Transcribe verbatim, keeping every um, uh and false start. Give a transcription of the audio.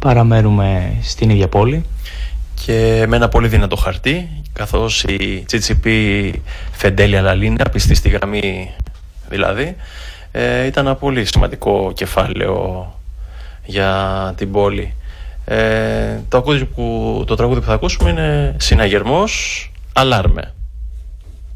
παραμένουμε στην ίδια πόλη. Και με ένα πολύ δυνατό χαρτί, καθώς η τζι τζι πι Φεντέλια Λαλίνια, πιστή στη γραμμή δηλαδή, ε, ήταν ένα πολύ σημαντικό κεφάλαιο για την πόλη. Ε, το, που, το τραγούδι που θα ακούσουμε είναι «Συναγερμός Αλάρμε».